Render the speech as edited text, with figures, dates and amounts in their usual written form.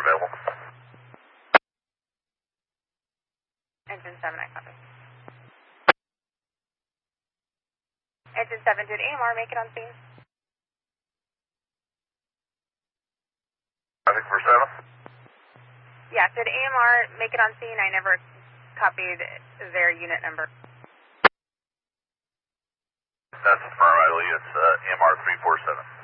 available. Engine 7, I copy. Engine 7, did AMR make it on scene? Traffic for 7? Yeah, did AMR make it on scene? I never copied their unit number. That's affirm, Riley. It's AMR 347.